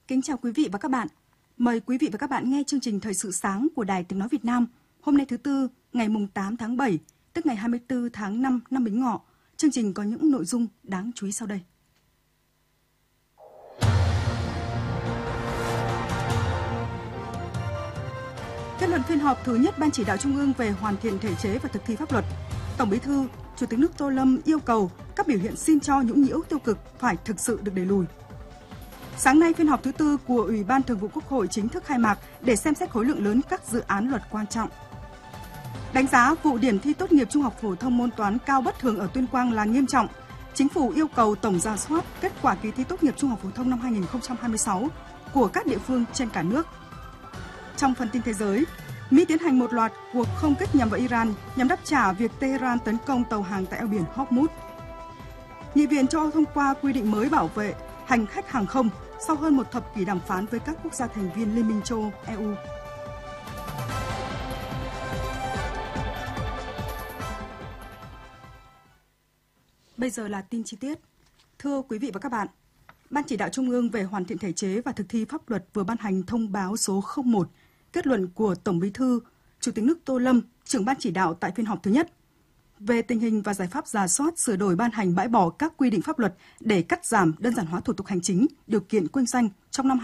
Kính chào quý vị và các bạn. Mời quý vị và các bạn nghe chương trình Thời sự sáng của Đài Tiếng nói Việt Nam. Hôm nay thứ Tư, ngày 8 tháng 7, tức ngày 24 tháng 5 năm Bính Ngọ. Chương trình có những nội dung đáng chú ý sau đây. Kết luận phiên họp thứ nhất Ban Chỉ đạo Trung ương về hoàn thiện thể chế và thực thi pháp luật, Tổng Bí thư, Chủ tịch nước Tô Lâm yêu cầu các biểu hiện xin cho nhũng nhiễu tiêu cực phải thực sự được đẩy lùi. Sáng nay, phiên họp thứ tư của Ủy ban Thường vụ Quốc hội chính thức khai mạc để xem xét khối lượng lớn các dự án luật quan trọng. Đánh giá vụ điểm thi tốt nghiệp trung học phổ thông môn toán cao bất thường ở Tuyên Quang là nghiêm trọng. Chính phủ yêu cầu tổng rà soát kết quả kỳ thi tốt nghiệp trung học phổ thông năm 2026 của các địa phương trên cả nước. Trong phần tin thế giới, Mỹ tiến hành một loạt cuộc không kích nhằm vào Iran nhằm đáp trả việc Tehran tấn công tàu hàng tại eo biển Hormuz. Nghị viện châu Âu thông qua quy định mới bảo vệ hành khách hàng không sau hơn một thập kỷ đàm phán với các quốc gia thành viên Liên minh châu Âu EU. Bây giờ là tin chi tiết. Thưa quý vị và các bạn, Ban Chỉ đạo Trung ương về hoàn thiện thể chế và thực thi pháp luật vừa ban hành thông báo số 01, kết luận của Tổng Bí thư, Chủ tịch nước Tô Lâm, trưởng Ban Chỉ đạo tại phiên họp thứ nhất, về tình hình và giải pháp rà soát, sửa đổi, ban hành, bãi bỏ các quy định pháp luật để cắt giảm, đơn giản hóa thủ tục hành chính, điều kiện kinh doanh trong năm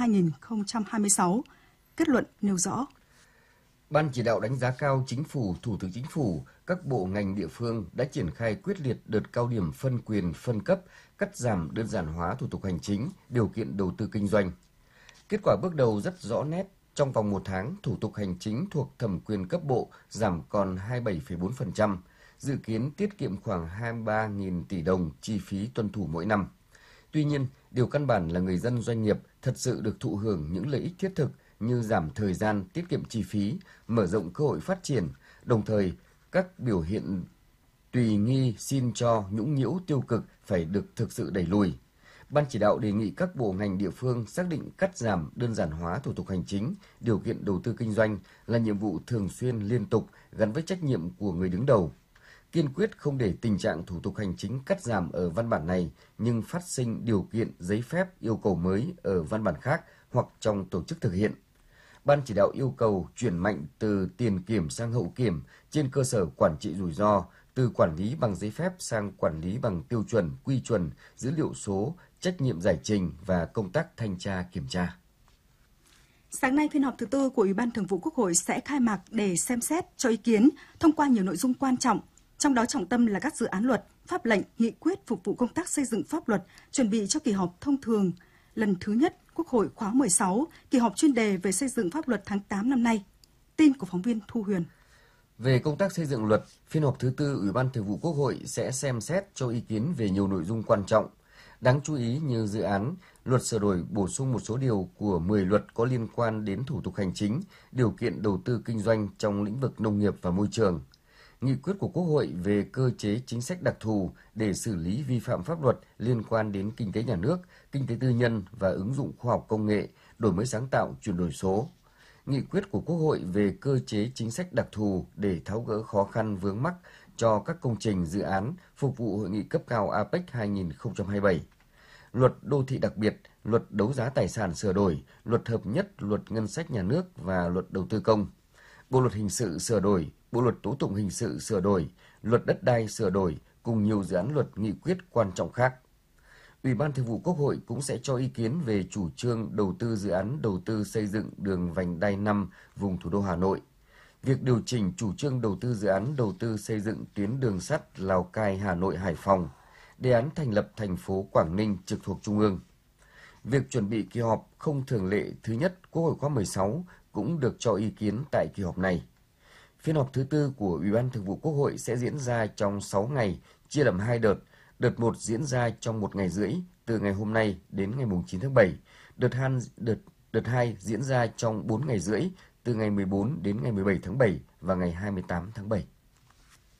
2026. Kết luận nêu rõ. Ban chỉ đạo đánh giá cao Chính phủ, Thủ tướng Chính phủ, các bộ ngành địa phương đã triển khai quyết liệt đợt cao điểm phân quyền, phân cấp, cắt giảm, đơn giản hóa thủ tục hành chính, điều kiện đầu tư kinh doanh. Kết quả bước đầu rất rõ nét. Trong vòng 1 tháng, thủ tục hành chính thuộc thẩm quyền cấp bộ giảm còn 27,4%, dự kiến tiết kiệm khoảng 23.000 tỷ đồng chi phí tuân thủ mỗi năm. Tuy nhiên, điều căn bản là người dân doanh nghiệp thật sự được thụ hưởng những lợi ích thiết thực như giảm thời gian, tiết kiệm chi phí, mở rộng cơ hội phát triển, đồng thời các biểu hiện tùy nghi, xin cho, nhũng nhiễu, tiêu cực phải được thực sự đẩy lùi. Ban chỉ đạo đề nghị các bộ ngành địa phương xác định cắt giảm, đơn giản hóa thủ tục hành chính, điều kiện đầu tư kinh doanh là nhiệm vụ thường xuyên liên tục gắn với trách nhiệm của người đứng đầu. Kiên quyết không để tình trạng thủ tục hành chính cắt giảm ở văn bản này nhưng phát sinh điều kiện, giấy phép, yêu cầu mới ở văn bản khác hoặc trong tổ chức thực hiện. Ban chỉ đạo yêu cầu chuyển mạnh từ tiền kiểm sang hậu kiểm trên cơ sở quản trị rủi ro, từ quản lý bằng giấy phép sang quản lý bằng tiêu chuẩn, quy chuẩn, dữ liệu số, trách nhiệm giải trình và công tác thanh tra kiểm tra. Sáng nay, phiên họp thứ tư của Ủy ban Thường vụ Quốc hội sẽ khai mạc để xem xét, cho ý kiến, thông qua nhiều nội dung quan trọng, trong đó trọng tâm là các dự án luật, pháp lệnh, nghị quyết phục vụ công tác xây dựng pháp luật, chuẩn bị cho kỳ họp thông thường lần thứ nhất Quốc hội khóa 16, kỳ họp chuyên đề về xây dựng pháp luật tháng 8 năm nay. Tin của phóng viên Thu Huyền. Về công tác xây dựng luật, phiên họp thứ tư Ủy ban Thường vụ Quốc hội sẽ xem xét cho ý kiến về nhiều nội dung quan trọng. Đáng chú ý như dự án luật sửa đổi bổ sung một số điều của 10 luật có liên quan đến thủ tục hành chính, điều kiện đầu tư kinh doanh trong lĩnh vực nông nghiệp và môi trường. Nghị quyết của Quốc hội về cơ chế chính sách đặc thù để xử lý vi phạm pháp luật liên quan đến kinh tế nhà nước, kinh tế tư nhân và ứng dụng khoa học công nghệ, đổi mới sáng tạo, chuyển đổi số. Nghị quyết của Quốc hội về cơ chế chính sách đặc thù để tháo gỡ khó khăn vướng mắc cho các công trình dự án phục vụ hội nghị cấp cao APEC 2027. Luật đô thị đặc biệt, luật đấu giá tài sản sửa đổi, luật hợp nhất, luật ngân sách nhà nước và luật đầu tư công. Bộ luật hình sự sửa đổi, Bộ luật tố tụng hình sự sửa đổi, luật đất đai sửa đổi cùng nhiều dự án luật nghị quyết quan trọng khác. Ủy ban Thường vụ Quốc hội cũng sẽ cho ý kiến về chủ trương đầu tư dự án đầu tư xây dựng đường vành đai 5 vùng thủ đô Hà Nội. Việc điều chỉnh chủ trương đầu tư dự án đầu tư xây dựng tuyến đường sắt Lào Cai, Hà Nội, Hải Phòng, đề án thành lập thành phố Quảng Ninh trực thuộc Trung ương. Việc chuẩn bị kỳ họp không thường lệ thứ nhất Quốc hội khóa 16 cũng được cho ý kiến tại kỳ họp này. Phiên họp thứ tư của Ủy ban Thường vụ Quốc hội sẽ diễn ra trong 6 ngày, chia làm 2 đợt. Đợt 1 diễn ra trong 1 ngày rưỡi, từ ngày hôm nay đến ngày 9 tháng 7. Đợt 2 diễn ra trong 4 ngày rưỡi, từ ngày 14 đến ngày 17 tháng 7 và ngày 28 tháng 7.